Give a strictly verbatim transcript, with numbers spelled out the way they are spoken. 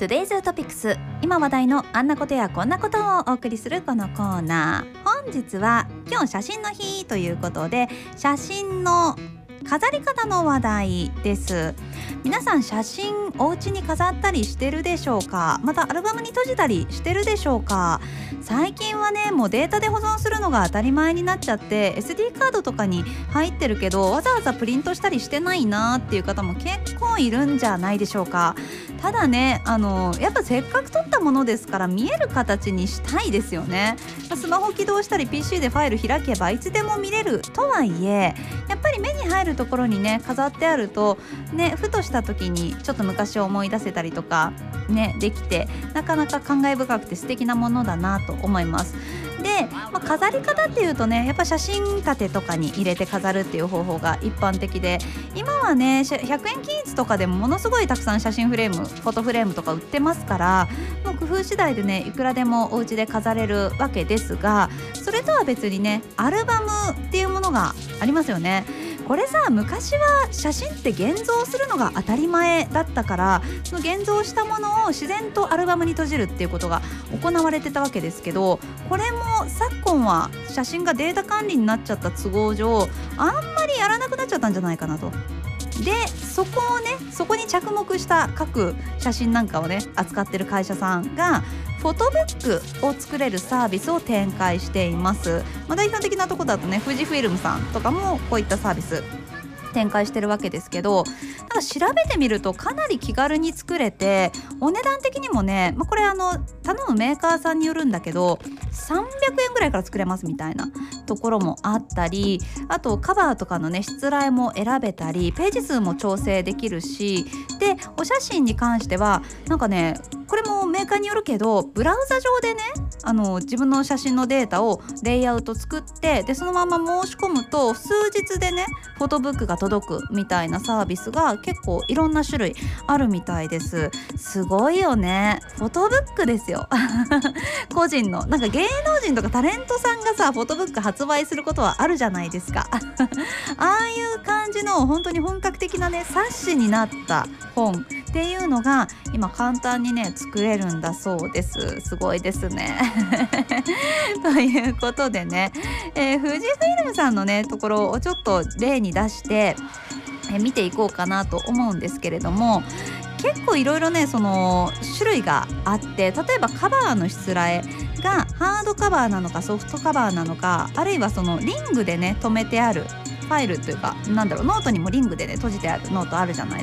Today's Topics、 今話題のあんなことやこんなことをお送りするこのコーナー。本日は今日写真の日ということで、写真の飾り方の話題です。皆さん写真お家に飾ったりしてるでしょうか？またアルバムに閉じたりしてるでしょうか？最近はね、もうデータで保存するのが当たり前になっちゃって エスディー カードとかに入ってるけど、わざわざプリントしたりしてないなっていう方も結構いるんじゃないでしょうか。ただね、あのやっぱせっかく撮ったものですから見える形にしたいですよね。スマホ起動したり ピーシー でファイル開けばいつでも見れるとはいえ、やっぱり目に入るところにね飾ってあるとね、ふとした時にちょっと昔を思い出せたりとかねできて、なかなか感慨深くて素敵なものだなと思います。で、まあ、飾り方っていうとね、やっぱ写真立てとかに入れて飾るっていう方法が一般的で、今はねひゃくえん均一とかでもものすごいたくさん写真フレーム、フォトフレームとか売ってますから、もう工夫次第でねいくらでもお家で飾れるわけですが、それとは別にねアルバムっていうものがありますよね。これさ、昔は写真って現像するのが当たり前だったから、その現像したものを自然とアルバムに閉じるっていうことが行われてたわけですけど、これも昨今は写真がデータ管理になっちゃった都合上、あんまりやらなくなっちゃったんじゃないかなと。で、そこをねそこに着目した各写真なんかをね扱ってる会社さんがフォトブックを作れるサービスを展開しています。まあ、代表的なところだとね、富士フィルムさんとかもこういったサービス展開してるわけですけど、なんか調べてみるとかなり気軽に作れて、お値段的にもね、まあ、これあの頼むメーカーさんによるんだけどさんびゃくえんぐらいから作れますみたいなところもあったり、あとカバーとかのねしつらえも選べたり、ページ数も調整できるし、でお写真に関してはなんかね、これもメーカーによるけどブラウザ上でねあの自分の写真のデータをレイアウト作って、でそのまま申し込むと数日でねフォトブックが届くみたいなサービスが結構いろんな種類あるみたいです。すごいよね。フォトブックですよ個人のなんか芸能人とかタレントさんがさフォトブック発売することはあるじゃないですかああいう感じの本当に本格的なね冊子になった本っていうのが今簡単にね作れるんだそうです。すごいですねということでね、えー、富士フイルムさんのねところをちょっと例に出して、えー、見ていこうかなと思うんですけれども、結構いろいろねその種類があって、例えばカバーのしつらえがハードカバーなのかソフトカバーなのか、あるいはそのリングでね留めてあるファイルというか、なんだろう、ノートにもリングでね閉じてあるノートあるじゃない